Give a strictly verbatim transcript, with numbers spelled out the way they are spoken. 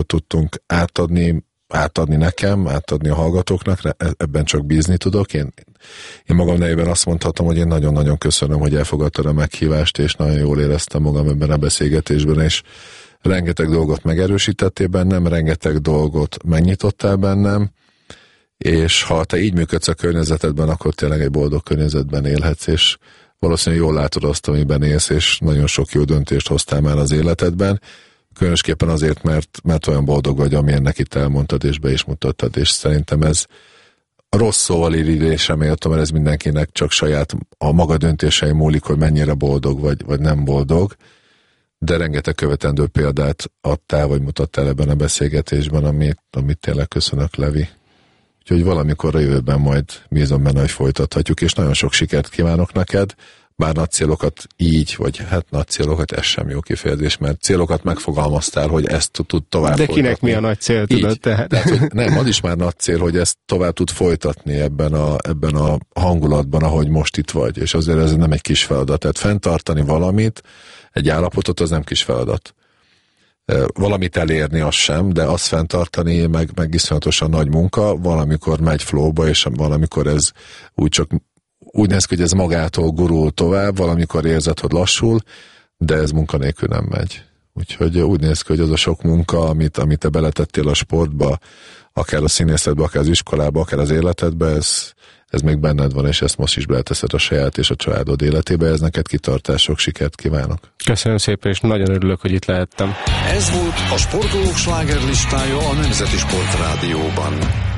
tudtunk átadni, átadni nekem, átadni a hallgatóknak, ebben csak bízni tudok. Én, én magam nevében azt mondhatom, hogy én nagyon-nagyon köszönöm, hogy elfogadtad a meghívást, és nagyon jól éreztem magam ebben a beszélgetésben, és rengeteg dolgot megerősítettél bennem, rengeteg dolgot megnyitottál bennem, és ha te így működsz a környezetedben, akkor tényleg egy boldog környezetben élhetsz, és valószínűleg jól látod azt, amiben élsz, és nagyon sok jó döntést hoztál már az életedben, különösképpen azért, mert, mert olyan boldog vagy, amilyennek itt elmondtad, és be is mutattad, és szerintem ez a rossz szóval irigylésre méltó, mert ez mindenkinek csak saját a maga döntései múlik, hogy mennyire boldog vagy, vagy nem boldog, de rengeteg követendő példát adtál, vagy mutattál ebben a beszélgetésben, amit, amit tényleg köszönök, Levi. Úgyhogy valamikor a jövőben majd bízom benne, hogy folytathatjuk, és nagyon sok sikert kívánok neked, bár nagy célokat így, vagy hát nagy célokat, ez sem jó kifejezés, mert célokat megfogalmaztál, hogy ezt tud tovább De folytatni. kinek mi a nagy cél, tudod? Tehát. Tehát, hogy nem, az is már nagy cél, hogy ezt tovább tud folytatni ebben a, ebben a hangulatban, ahogy most itt vagy, és azért ez nem egy kis feladat. Tehát fenntartani valamit, egy állapotot, az nem kis feladat. Valamit elérni az sem, de azt fenntartani meg, meg iszonyatosan nagy munka, valamikor megy flowba, és valamikor ez úgy csak úgy néz ki, hogy ez magától gurul tovább, valamikor érzed, hogy lassul, de ez munkanélkül nem megy. Úgyhogy úgy néz ki, hogy az a sok munka, amit, amit te beletettél a sportba, akár a színészetbe, akár az iskolába, akár az életedbe, ez, ez még benned van, és ezt most is beleteszed a saját és a családod életébe, ez neked kitartás, sok sikert kívánok. Köszönöm szépen, és nagyon örülök, hogy itt lehettem. Ez volt a Sportolók slágerlistája a Nemzeti Sportrádióban.